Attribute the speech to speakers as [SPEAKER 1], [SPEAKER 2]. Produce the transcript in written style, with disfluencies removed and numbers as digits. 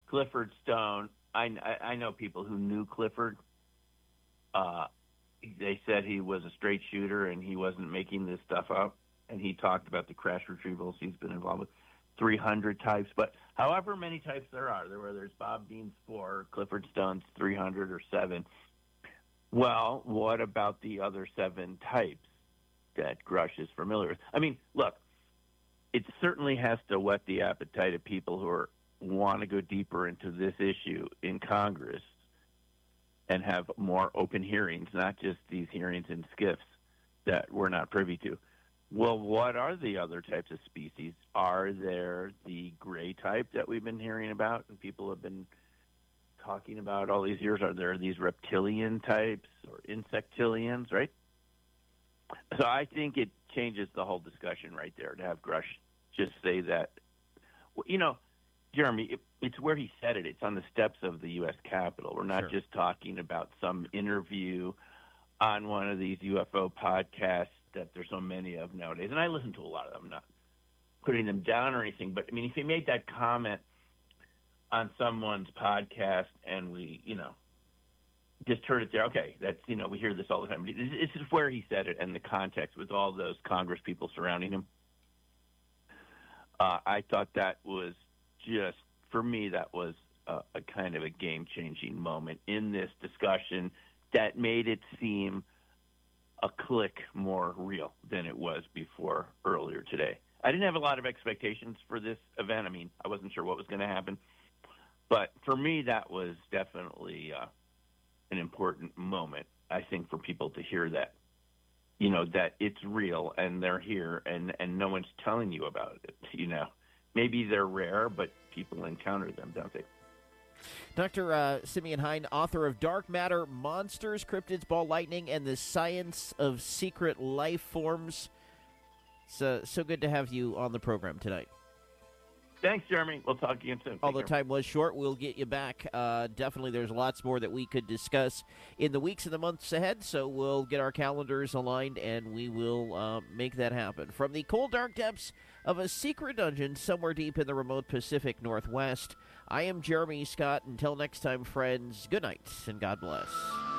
[SPEAKER 1] Clifford Stone, I know people who knew Clifford. They said he was a straight shooter and he wasn't making this stuff up. And he talked about the crash retrievals he's been involved with, 300 types. But however many types there are, there's Bob Dean's 4, Clifford Stone's 300 or 7. Well, what about the other 7 types that Grush is familiar with? I mean, look, it certainly has to whet the appetite of people who want to go deeper into this issue in Congress and have more open hearings, not just these hearings in SCIFs that we're not privy to. Well, what are the other types of species? Are there the gray type that we've been hearing about and people have been talking about all these years? Are there these reptilian types or insectilians, right? So I think it changes the whole discussion right there to have Grush just say that. You know, Jeremy, it's where he said it. It's on the steps of the U.S. Capitol. We're not just talking about some interview on one of these UFO podcasts that there's so many of nowadays. And I listen to a lot of them, not putting them down or anything. But, I mean, if he made that comment on someone's podcast and we, just heard it there, okay, that's, we hear this all the time. It's just where he said it and the context with all those Congress people surrounding him. I thought that was just, for me, that was a kind of a game-changing moment in this discussion that made it seem a click more real than it was before earlier today. I didn't have a lot of expectations for this event. I mean, I wasn't sure what was going to happen. But for me, that was definitely an important moment, I think, for people to hear that, that it's real and they're here and no one's telling you about it, Maybe they're rare, but people encounter them, don't they?
[SPEAKER 2] Dr. Simeon Hein, author of Dark Matter, Monsters, Cryptids, Ball Lightning, and the Science of Secret Life Forms. It's so good to have you on the program tonight.
[SPEAKER 1] Thanks, Jeremy. We'll talk again soon.
[SPEAKER 2] Although time was short, we'll get you back. Definitely there's lots more that we could discuss in the weeks and the months ahead, so we'll get our calendars aligned, and we will make that happen. From the cold, dark depths of a secret dungeon somewhere deep in the remote Pacific Northwest, I am Jeremy Scott. Until next time, friends, good night, and God bless.